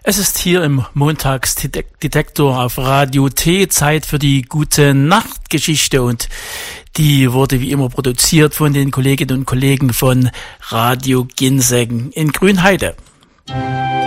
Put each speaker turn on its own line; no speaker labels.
Es ist hier im Montagsdetektor auf Radio T Zeit für die gute Nachtgeschichte und die wurde wie immer produziert von den Kolleginnen und Kollegen von Radio Ginseng in Grünheide.